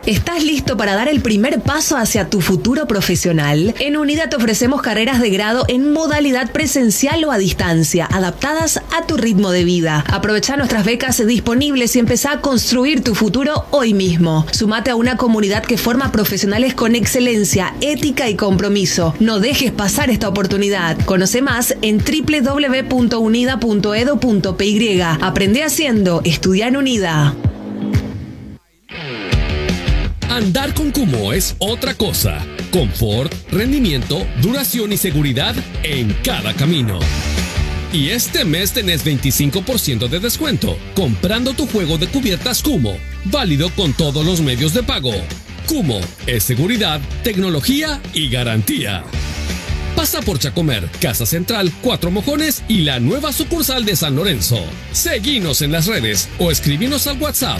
¿Estás listo para dar el primer paso hacia tu futuro profesional? En UNIDA te ofrecemos carreras de grado en modalidad presencial o a distancia, adaptadas a tu ritmo de vida. Aprovecha nuestras becas disponibles y empezá a construir tu futuro hoy mismo. Sumate a una comunidad que forma profesionales con excelencia, ética y compromiso. No dejes pasar esta oportunidad. Conoce más en www.unida.edu.py. Aprende haciendo, estudia en UNIDA. Andar con Kummo es otra cosa. Confort, rendimiento, duración y seguridad en cada camino. Y este mes tenés 25% de descuento comprando tu juego de cubiertas Kummo, válido con todos los medios de pago. Kummo es seguridad, tecnología y garantía. Pasa por Chacomer, Casa Central, Cuatro Mojones y la nueva sucursal de San Lorenzo. Seguinos en las redes o escribinos al WhatsApp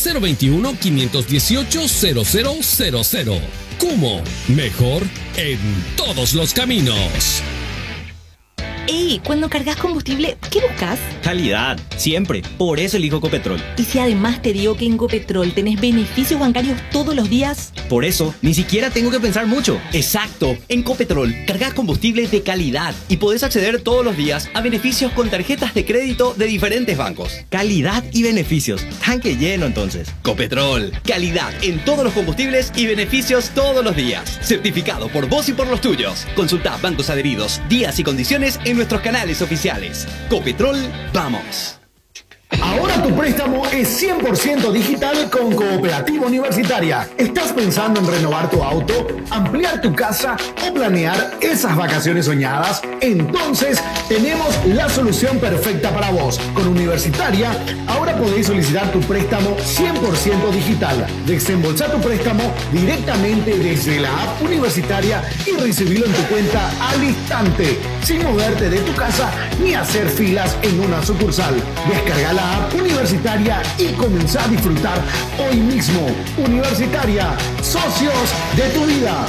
021-518-0000. Kummo, mejor en todos los caminos. Ey, cuando cargas combustible, ¿qué buscas? Calidad, siempre. Por eso elijo Copetrol. ¿Y si además te digo que en Copetrol tenés beneficios bancarios todos los días? Por eso, ni siquiera tengo que pensar mucho. Exacto. En Copetrol, cargas combustible de calidad y podés acceder todos los días a beneficios con tarjetas de crédito de diferentes bancos. Calidad y beneficios. Tanque lleno entonces. Copetrol. Calidad en todos los combustibles y beneficios todos los días. Certificado por vos y por los tuyos. Consulta bancos adheridos, días y condiciones en nuestros canales oficiales. Copetrol, vamos. Ahora tu préstamo es 100% digital con Cooperativa Universitaria. ¿Estás pensando en renovar tu auto, ampliar tu casa o planear esas vacaciones soñadas? Entonces tenemos la solución perfecta para vos. Con Universitaria ahora podéis solicitar tu préstamo 100% digital. Desembolsar tu préstamo directamente desde la app Universitaria y recibirlo en tu cuenta al instante, sin moverte de tu casa ni hacer filas en una sucursal. Descarga la app Universitaria y comenzá a disfrutar hoy mismo. Universitaria, socios de tu vida.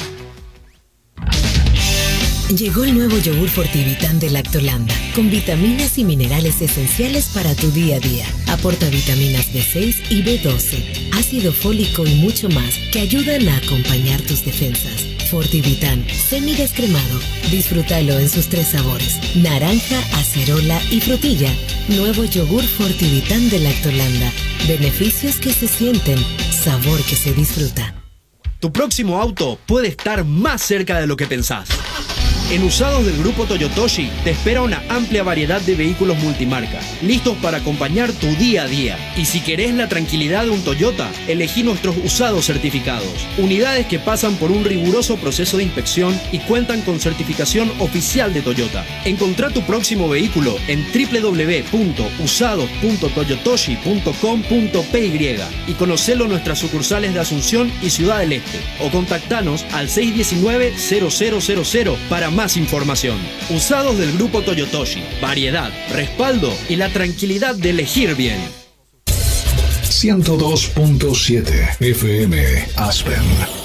Llegó el nuevo yogur Fortivitan de Lactolanda, con vitaminas y minerales esenciales para tu día a día. Aporta vitaminas B6 y B12, ácido fólico y mucho más que ayudan a acompañar tus defensas. Fortivitan, semidescremado. Disfrútalo en sus 3 sabores: naranja, acerola y frutilla. Nuevo yogur Fortivitan de Lactolanda. Beneficios que se sienten, sabor que se disfruta. Tu próximo auto puede estar más cerca de lo que pensás. En Usados del Grupo Toyotoshi te espera una amplia variedad de vehículos multimarca, listos para acompañar tu día a día. Y si querés la tranquilidad de un Toyota, elegí nuestros usados certificados. Unidades que pasan por un riguroso proceso de inspección y cuentan con certificación oficial de Toyota. Encontrá tu próximo vehículo en www.usados.toyotoshi.com.py y conocelo en nuestras sucursales de Asunción y Ciudad del Este. O contactanos al 619-0000 para más información. Usados del Grupo Toyotoshi. Variedad, respaldo y la tranquilidad de elegir bien. 102.7 FM Aspen.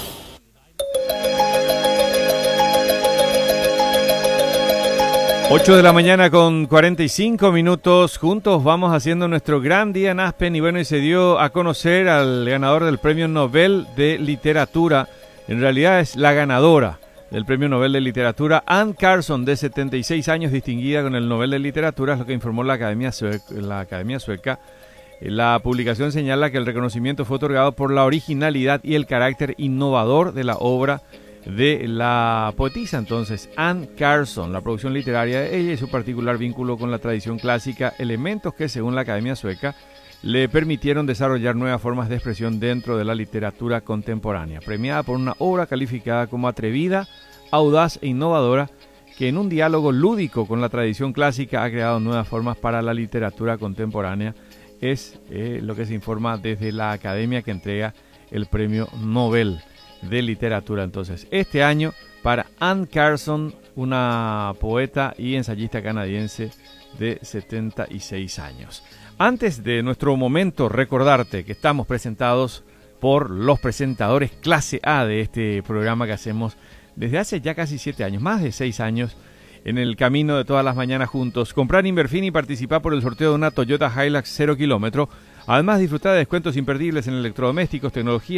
Ocho de la mañana con 45 minutos. Juntos vamos haciendo nuestro gran día en Aspen. Y bueno, y se dio a conocer al ganador del Premio Nobel de Literatura. En realidad es la ganadora del Premio Nobel de Literatura, Anne Carson, de 76 años, distinguida con el Nobel de Literatura, es lo que informó la Academia Sueca. La publicación señala que el reconocimiento fue otorgado por la originalidad y el carácter innovador de la obra de la poetisa, entonces, Anne Carson. La producción literaria de ella y su particular vínculo con la tradición clásica, elementos que, según la Academia Sueca, le permitieron desarrollar nuevas formas de expresión dentro de la literatura contemporánea. Premiada por una obra calificada como atrevida, audaz e innovadora, que en un diálogo lúdico con la tradición clásica ha creado nuevas formas para la literatura contemporánea, es lo que se informa desde la academia que entrega el Premio Nobel de Literatura. Entonces, este año para Anne Carson, una poeta y ensayista canadiense de 76 años. Antes de nuestro momento, recordarte que estamos presentados por los presentadores clase A de este programa que hacemos desde hace ya casi 7 años, más de 6 años, en el camino de todas las mañanas juntos. Comprar Inverfin y participar por el sorteo de una Toyota Hilux 0 kilómetro. Además, disfrutar de descuentos imperdibles en electrodomésticos, tecnología